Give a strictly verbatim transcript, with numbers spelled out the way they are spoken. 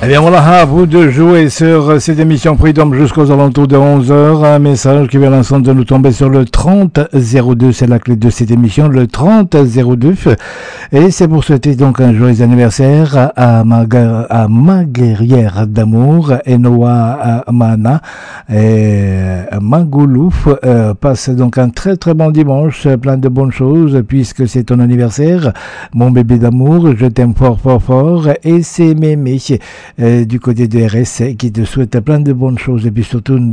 Eh bien voilà, à vous de jouer sur cette émission Freedom jusqu'aux alentours de onze heures. Un message qui vient à l'instant de nous tomber sur le trente zéro deux, c'est la clé de cette émission, le trente zéro deux. Et c'est pour souhaiter donc un joyeux anniversaire à ma, à ma guerrière d'amour, Enoa Mana et Magoulouf. Euh, passe donc un très très bon dimanche, plein de bonnes choses puisque c'est ton anniversaire. Mon bébé d'amour, je t'aime fort fort fort et c'est Mémé. Euh, du côté de R S qui te souhaite plein de bonnes choses et puis surtout une